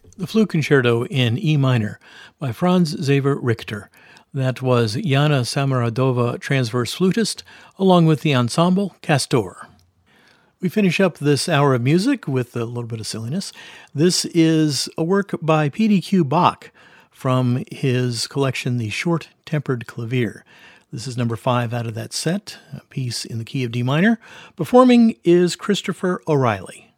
The Flute Concerto in E minor by Franz Xaver Richter. That was Yana Samaradova, transverse flutist, along with the ensemble Castor. We finish up this hour of music with a little bit of silliness. This is a work by P.D.Q. Bach from his collection, The Short-Tempered Clavier. This is number 5 out of that set, a piece in the key of D minor. Performing is Christopher O'Reilly.